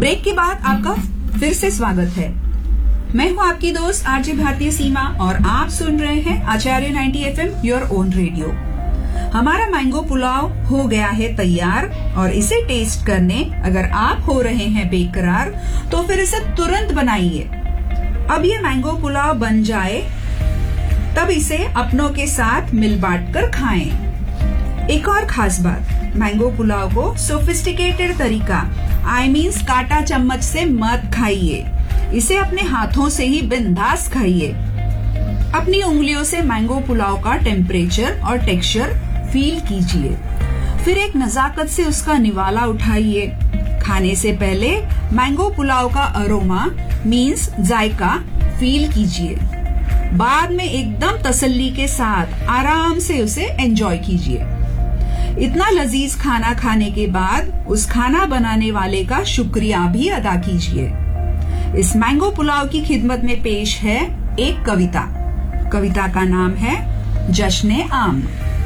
Break के बाद आपका फिर से स्वागत है। मैं हूं आपकी दोस्त आरजे भारतीय सीमा और आप सुन रहे हैं आचार्य 90 FM योर ओन रेडियो। हमारा मैंगो पुलाव हो गया है तैयार और इसे टेस्ट करने अगर आप हो रहे हैं बेकरार तो फिर इसे तुरंत बनाइए। अब ये मैंगो पुलाव बन जाए तब इसे अपनों के साथ मिल बांट कर खाएं। एक और खास बात, मैंगो पुलाव को सोफिस्टिकेटेड तरीका कांटा चम्मच से मत खाइए, इसे अपने हाथों से ही बिंदास खाइए। अपनी उंगलियों से मैंगो पुलाव का टेम्परेचर और टेक्सचर फील कीजिए, फिर एक नजाकत से उसका निवाला उठाइए। खाने से पहले मैंगो पुलाव का अरोमा मीन्स जायका फील कीजिए। बाद में एकदम तसल्ली के साथ आराम से उसे एंजॉय कीजिए। इतना लजीज खाना खाने के बाद उस खाना बनाने वाले का शुक्रिया भी अदा कीजिए। इस मैंगो पुलाव की खिदमत में पेश है एक कविता। कविता का नाम है जश्ने आम।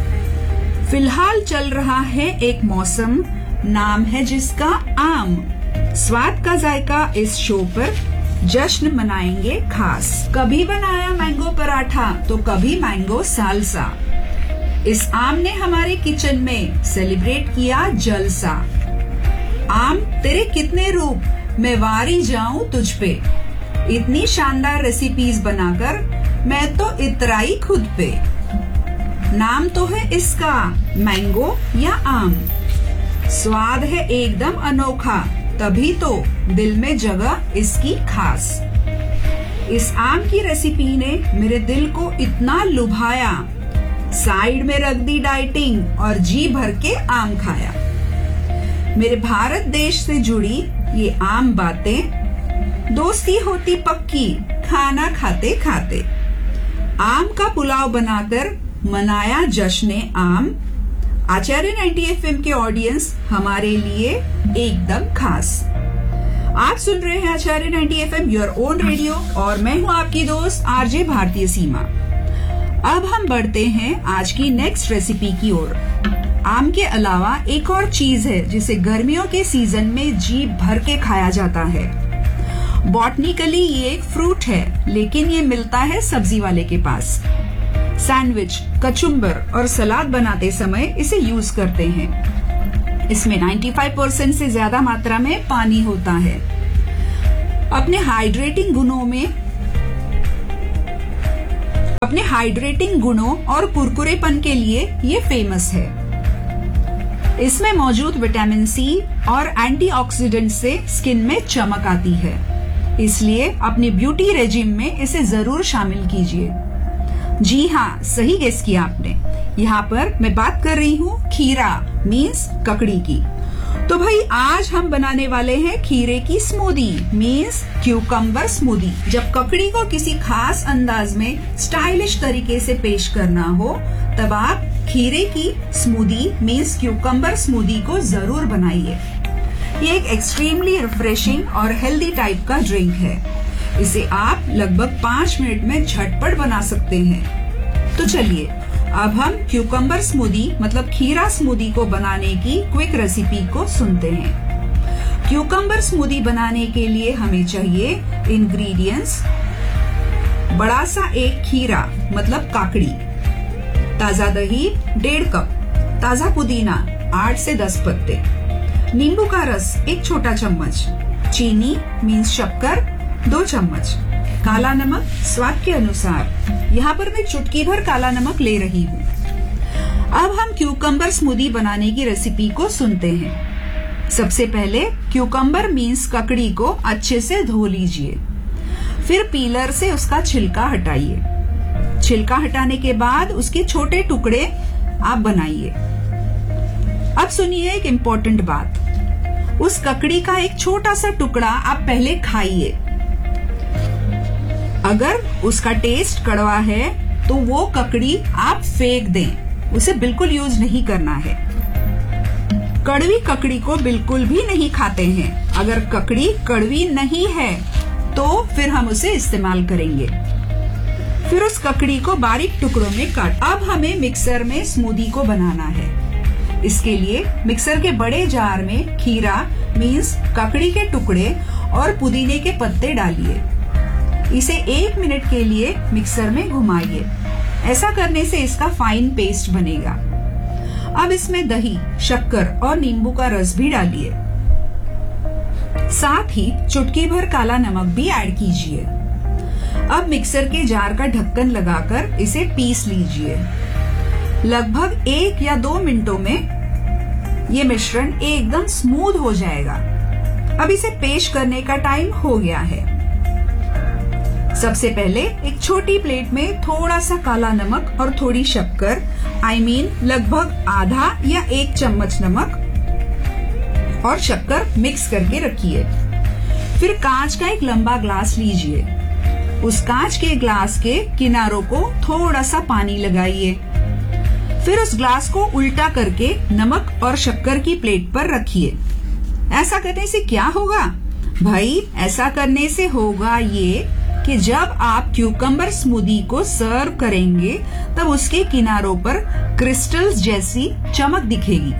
फिलहाल चल रहा है एक मौसम, नाम है जिसका आम। स्वाद का जायका इस शो पर जश्न मनाएंगे खास। कभी बनाया मैंगो पराठा तो कभी मैंगो सालसा। इस आम ने हमारे किचन में सेलिब्रेट किया जलसा। आम तेरे कितने रूप मैं वारी जाऊं तुझ पे। इतनी शानदार रेसिपीज बनाकर मैं तो इतराई खुद पे। नाम तो है इसका मैंगो या आम। स्वाद है एकदम अनोखा, तभी तो दिल में जगह इसकी खास। इस आम की रेसिपी ने मेरे दिल को इतना लुभाया, साइड में रख दी डाइटिंग और जी भर के आम खाया। मेरे भारत देश से जुड़ी ये आम बातें, दोस्ती होती पक्की खाना खाते खाते। आम का पुलाव बनाकर मनाया जश्ने आम। आचार्य 90 FM के ऑडियंस हमारे लिए एकदम खास। आप सुन रहे हैं आचार्य 90 FM योर ओन रेडियो और मैं हूं आपकी दोस्त आरजे भारतीय सीमा। अब हम बढ़ते हैं आज की नेक्स्ट रेसिपी की ओर। आम के अलावा एक और चीज है जिसे गर्मियों के सीजन में जी भर के खाया जाता है। बॉटनिकली ये एक फ्रूट है, लेकिन ये मिलता है सब्जी वाले के पास। सैंडविच, कचुम्बर और सलाद बनाते समय इसे यूज करते हैं। इसमें 95% से ज्यादा मात्रा में पानी होता है। अपने हाइड्रेटिंग गुणों और कुरकुरेपन के लिए ये फेमस है। इसमें मौजूद विटामिन सी और एंटीऑक्सीडेंट से स्किन में चमक आती है, इसलिए अपनी ब्यूटी रेजिम में इसे जरूर शामिल कीजिए। जी हाँ, सही गेस किया आपने। यहाँ पर मैं बात कर रही हूँ खीरा मीन्स ककड़ी की। तो भाई आज हम बनाने वाले हैं खीरे की स्मूदी मीन्स क्यूकम्बर स्मूदी। जब ककड़ी को किसी खास अंदाज में स्टाइलिश तरीके से पेश करना हो तब आप खीरे की स्मूदी मीन्स क्यूकम्बर स्मूदी को जरूर बनाइए। ये एक एक्सट्रीमली रिफ्रेशिंग और हेल्दी टाइप का ड्रिंक है। इसे आप लगभग 5 मिनट में झटपट बना सकते हैं। तो चलिए अब हम क्यूकम्बर स्मूदी मतलब खीरा स्मूदी को बनाने की क्विक रेसिपी को सुनते हैं। क्यूकम्बर स्मूदी बनाने के लिए हमें चाहिए इंग्रेडिएंट्स। बड़ा सा एक खीरा मतलब काकड़ी, ताजा दही 1.5 कप, ताजा पुदीना 8 से 10 पत्ते, नींबू का रस 1 छोटा चम्मच, चीनी मीन्स शक्कर 2 चम्मच, काला नमक स्वाद के अनुसार। यहाँ पर मैं चुटकी भर काला नमक ले रही हूँ। अब हम क्यूकम्बर स्मूदी बनाने की रेसिपी को सुनते हैं। सबसे पहले क्यूकम्बर मीन्स ककड़ी को अच्छे से धो लीजिए, फिर पीलर से उसका छिलका हटाइए। छिलका हटाने के बाद उसके छोटे टुकड़े आप बनाइए। अब सुनिए एक इम्पोर्टेंट बात, उस ककड़ी का एक छोटा सा टुकड़ा आप पहले खाइए। अगर उसका टेस्ट कड़वा है तो वो ककड़ी आप फेंक दें, उसे बिल्कुल यूज नहीं करना है। कड़वी ककड़ी को बिल्कुल भी नहीं खाते हैं। अगर ककड़ी कड़वी नहीं है तो फिर हम उसे इस्तेमाल करेंगे। फिर उस ककड़ी को बारीक टुकड़ों में काट। अब हमें मिक्सर में स्मूदी को बनाना है। इसके लिए मिक्सर के बड़े जार में खीरा मीन्स ककड़ी के टुकड़े और पुदीने के पत्ते डालिए। इसे 1 मिनट के लिए मिक्सर में घुमाइए। ऐसा करने से इसका फाइन पेस्ट बनेगा। अब इसमें दही, शक्कर और नींबू का रस भी डालिए। साथ ही चुटकी भर काला नमक भी ऐड कीजिए। अब मिक्सर के जार का ढक्कन लगाकर इसे पीस लीजिए। लगभग 1 या 2 मिनटों में ये मिश्रण एकदम स्मूथ हो जाएगा। अब इसे पेश करने का टाइम हो गया है। सबसे पहले एक छोटी प्लेट में थोड़ा सा काला नमक और थोड़ी शक्कर लगभग आधा या 1 चम्मच नमक और शक्कर मिक्स करके रखिए। फिर कांच का एक लंबा ग्लास लीजिए। उस कांच के ग्लास के किनारों को थोड़ा सा पानी लगाइए। फिर उस ग्लास को उल्टा करके नमक और शक्कर की प्लेट पर रखिए। ऐसा करने से क्या होगा भाई? ऐसा करने से होगा ये कि जब आप क्यूकम्बर स्मूदी को सर्व करेंगे तब उसके किनारों पर क्रिस्टल्स जैसी चमक दिखेगी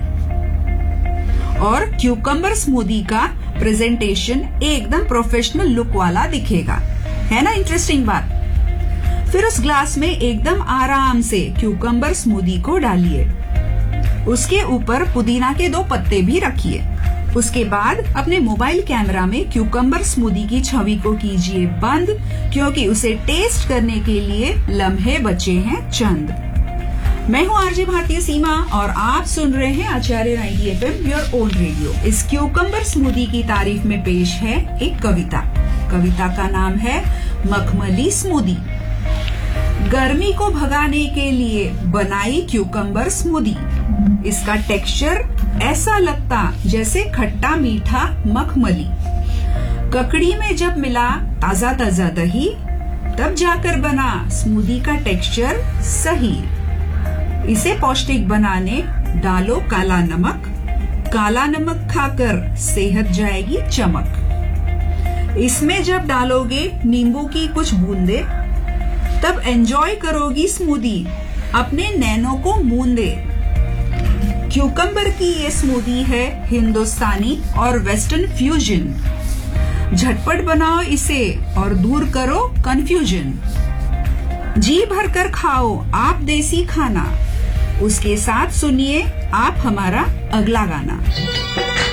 और क्यूकम्बर स्मूदी का प्रेजेंटेशन एकदम प्रोफेशनल लुक वाला दिखेगा। है ना इंटरेस्टिंग बात? फिर उस ग्लास में एकदम आराम से क्यूकम्बर स्मूदी को डालिए। उसके ऊपर पुदीना के 2 पत्ते भी रखिए। उसके बाद अपने मोबाइल कैमरा में क्यूकम्बर स्मूदी की छवि को कीजिए बंद, क्योंकि उसे टेस्ट करने के लिए लम्हे बचे हैं चंद। मैं हूँ आरजे भारतीय सीमा और आप सुन रहे हैं आचार्य 90 FM योर ओन रेडियो। इस क्यूकम्बर स्मूदी की तारीफ में पेश है एक कविता। कविता का नाम है मखमली स्मूदी। गर्मी को भगाने के लिए बनाई क्यूकम्बर स्मूदी। इसका टेक्सचर ऐसा लगता जैसे खट्टा मीठा मखमली। ककड़ी में जब मिला ताजा ताजा दही, तब जाकर बना स्मूदी का टेक्सचर सही। इसे पौष्टिक बनाने डालो काला नमक। काला नमक खाकर सेहत जाएगी चमक। इसमें जब डालोगे नींबू की कुछ बूंदे, तब एंजॉय करोगी स्मूदी अपने नैनों को मूंदे। क्यूकम्बर की ये स्मूदी है हिंदुस्तानी और वेस्टर्न फ्यूजन। झटपट बनाओ इसे और दूर करो कंफ्यूजन। जी भरकर खाओ आप देसी खाना। उसके साथ सुनिए आप हमारा अगला गाना।